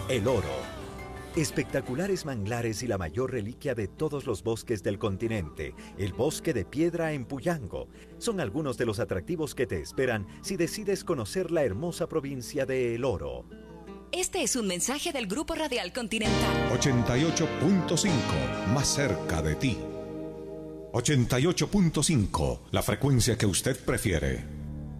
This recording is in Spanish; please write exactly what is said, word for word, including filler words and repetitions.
El oro. Espectaculares manglares y la mayor reliquia de todos los bosques del continente, el bosque de piedra en Puyango, son algunos de los atractivos que te esperan si decides conocer la hermosa provincia de El Oro. Este es un mensaje del Grupo Radial Continental. ochenta y ocho punto cinco, más cerca de ti. ochenta y ocho punto cinco, la frecuencia que usted prefiere.